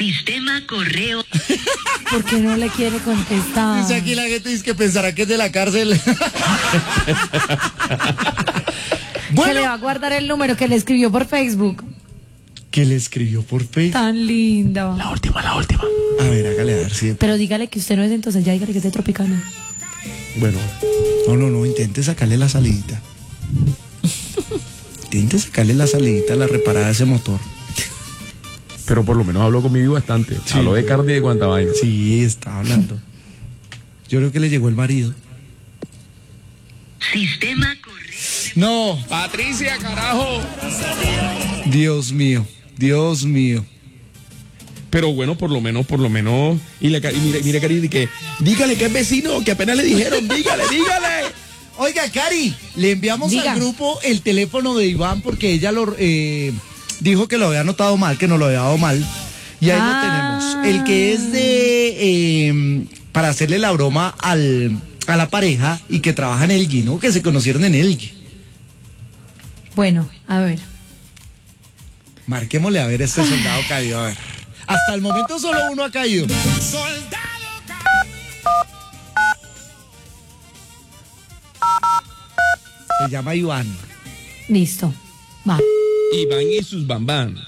Sistema correo. ¿Por qué no le quiere contestar? Dice aquí la gente dice que pensará que es de la cárcel. Que le va a guardar el número que le escribió por Facebook. ¿Qué le escribió por Facebook? Tan linda. La última. A ver, hágale a ver si. Pero dígale que usted no es, entonces ya dígale que es de Tropicana. Bueno. No, intente sacarle la salidita. Intente sacarle la salidita a la reparada de ese motor. Pero por lo menos habló conmigo bastante. Sí. Habló de carne y de cuanta vaina. Sí, está hablando. Yo creo que le llegó el marido. Sistema correo. No. Patricia, carajo. Dios mío. Pero bueno, por lo menos. Y mira, Cari, que dígale que es vecino, que apenas le dijeron, dígale. Oiga, Cari, le enviamos Diga. al grupo el teléfono de Iván porque ella lo dijo que lo había anotado mal, que nos lo había dado mal. Y ahí lo tenemos. El que es de para hacerle la broma a la pareja y que trabaja en Elgui, ¿no? Que se conocieron en Elgui. Bueno, a ver. Marquémosle a ver este soldado caído, a ver. Hasta el momento solo uno ha caído. Se llama Iván. Listo. Va. Iván y sus bambán.